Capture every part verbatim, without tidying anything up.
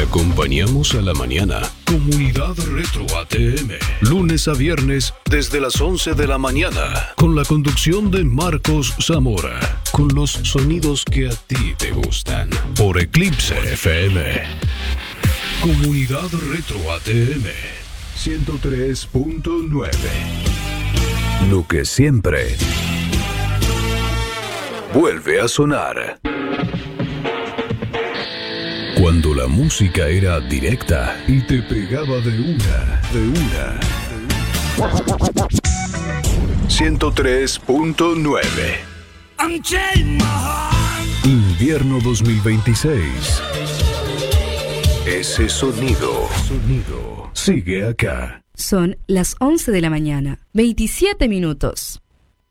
acompañamos a la mañana. Comunidad Retro A T M. Lunes a viernes desde las once de la mañana. Con la conducción de Marcos Zamora. Con los sonidos que a ti te gustan. Por Eclipse F M. Comunidad Retro A T M. ciento tres punto nueve. Lo que siempre vuelve a sonar. Cuando la música era directa y te pegaba de una, de una. ciento tres punto nueve. Invierno dos mil veintiséis. Ese sonido, sonido sigue acá. Son las once de la mañana, veintisiete minutos.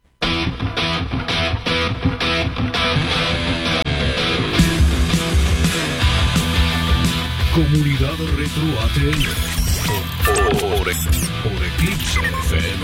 Comunidad Retro A T M. Por, por, por Eclipse F M.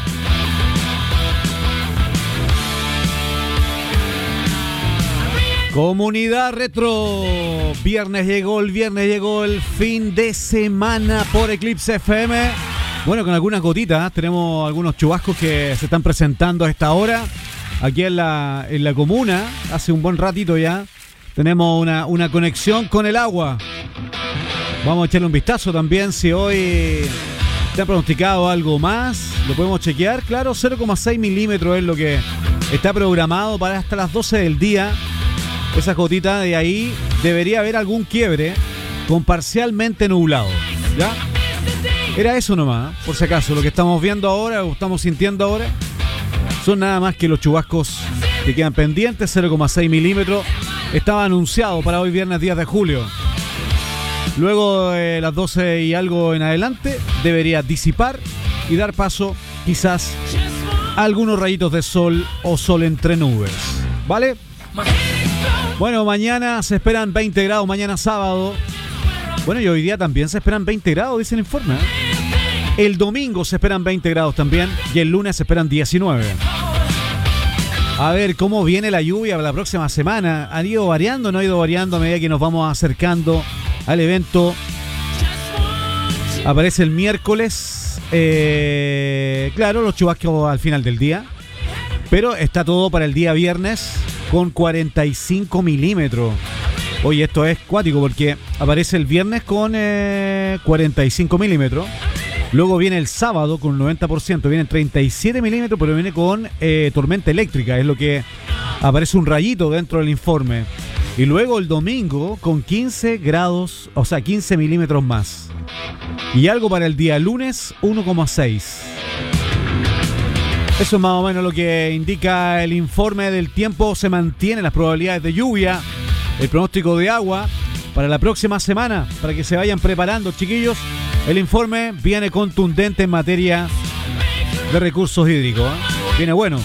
Comunidad Retro. Viernes llegó, el viernes llegó el fin de semana por Eclipse F M. Bueno, con algunas gotitas, ¿eh? Tenemos algunos chubascos que se están presentando a esta hora. Aquí en la, en la comuna, hace un buen ratito ya, tenemos una, una conexión con el agua. Vamos a echarle un vistazo también si hoy te ha pronosticado algo más. Lo podemos chequear, claro, cero coma seis milímetros es lo que está programado para hasta las doce del día. Esa gotita de ahí debería haber algún quiebre con parcialmente nublado, ¿ya? Era eso nomás, ¿eh? Por si acaso, lo que estamos viendo ahora o estamos sintiendo ahora son nada más que los chubascos que quedan pendientes, cero coma seis milímetros. Estaba anunciado para hoy viernes diez de julio. Luego de las doce y algo en adelante debería disipar y dar paso quizás a algunos rayitos de sol o sol entre nubes, ¿vale? Bueno, mañana se esperan veinte grados, mañana sábado. Bueno, y hoy día también se esperan veinte grados, dice el informe, ¿eh? El domingo se esperan veinte grados también y el lunes se esperan diecinueve. A ver cómo viene la lluvia la próxima semana. ¿Han ido variando? ¿No ha ido variando a medida que nos vamos acercando al evento? Aparece el miércoles. Eh, claro, los chubascos al final del día. Pero está todo para el día viernes con cuarenta y cinco milímetros. Oye, esto es cuático porque aparece el viernes con eh, cuarenta y cinco milímetros. Luego viene el sábado con noventa por ciento. Viene treinta y siete milímetros, pero viene con eh, tormenta eléctrica. Es lo que aparece un rayito dentro del informe. Y luego el domingo con quince grados, o sea, quince milímetros más. Y algo para el día lunes, uno coma seis. Eso es más o menos lo que indica el informe del tiempo. Se mantienen las probabilidades de lluvia, el pronóstico de agua para la próxima semana, para que se vayan preparando, chiquillos. El informe viene contundente en materia de recursos hídricos, ¿eh? Viene bueno.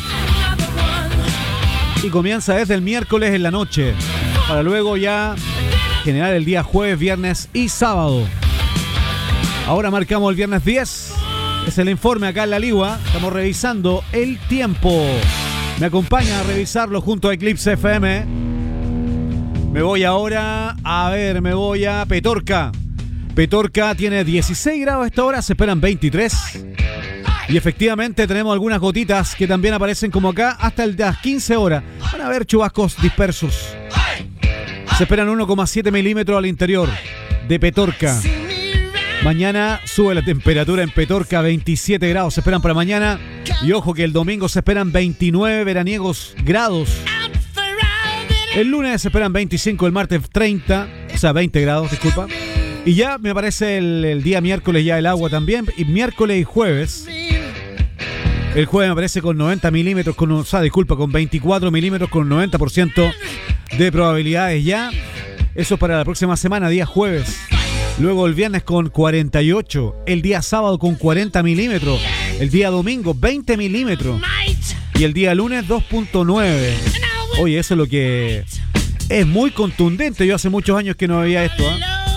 Y comienza desde el miércoles en la noche, para luego ya generar el día jueves, viernes y sábado. Ahora marcamos el viernes diez. Es el informe acá en La Ligua. Estamos revisando el tiempo. Me acompaña a revisarlo junto a Eclipse F M. Me voy ahora, a ver, me voy a Petorca. Petorca tiene dieciséis grados a esta hora, se esperan veintitrés. Y efectivamente tenemos algunas gotitas que también aparecen como acá hasta las quince horas. Van a haber chubascos dispersos. Se esperan uno coma siete milímetros al interior de Petorca. Mañana sube la temperatura en Petorca, veintisiete grados se esperan para mañana. Y ojo que el domingo se esperan veintinueve veraniegos grados. El lunes se esperan veinticinco, el martes treinta, o sea, veinte grados, disculpa. Y ya me aparece el, el día miércoles ya el agua también. Y miércoles y jueves. El jueves me aparece con noventa milímetros, con, o sea, disculpa, con veinticuatro milímetros, con noventa por ciento de probabilidades ya. Eso para la próxima semana, día jueves. Luego el viernes con cuarenta y ocho. El día sábado con cuarenta milímetros. El día domingo veinte milímetros. Y el día lunes dos punto nueve. Oye, eso es lo que es muy contundente. Yo hace muchos años que no veía esto, ¿eh?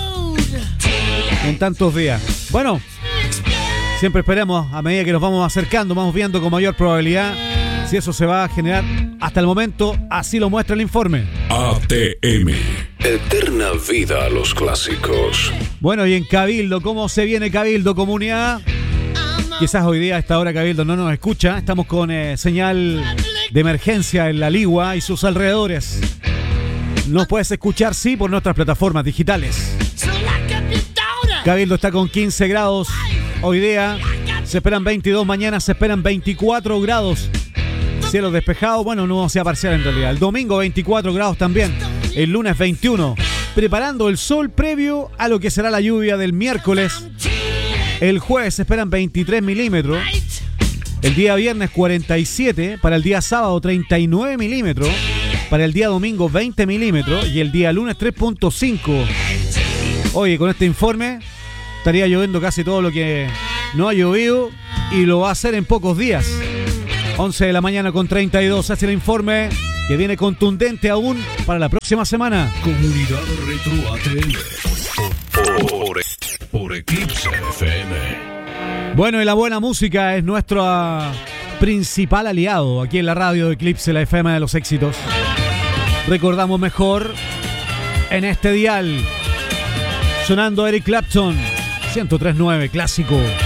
En tantos días. Bueno, siempre esperemos a medida que nos vamos acercando, vamos viendo con mayor probabilidad si eso se va a generar. Hasta el momento, así lo muestra el informe. A T M, Eterna vida a los clásicos. Bueno, y en Cabildo, ¿cómo se viene Cabildo, comunidad? Quizás hoy día a esta hora Cabildo no nos escucha. Estamos con eh, señal de emergencia en La Ligua y sus alrededores. Nos puedes escuchar, sí, por nuestras plataformas digitales. Cabildo está con quince grados hoy día. Se esperan veintidós, mañana se esperan veinticuatro grados. Cielo despejado, bueno, no sea parcial en realidad. El domingo veinticuatro grados también. El lunes veintiuno. Preparando el sol previo a lo que será la lluvia del miércoles. El jueves se esperan veintitrés milímetros. El día viernes cuarenta y siete. Para el día sábado treinta y nueve milímetros. Para el día domingo veinte milímetros. Y el día lunes tres punto cinco. Oye, con este informe estaría lloviendo casi todo lo que no ha llovido. Y lo va a hacer en pocos días. once de la mañana con treinta y dos. Hace el informe que viene contundente aún para la próxima semana. Comunidad Retro A T M. Por, por, por Eclipse F M. Bueno, y la buena música es nuestro uh, principal aliado aquí en la radio de Eclipse, la F M de los éxitos. Recordamos mejor en este dial. Sonando Eric Clapton, ciento tres punto nueve, clásico.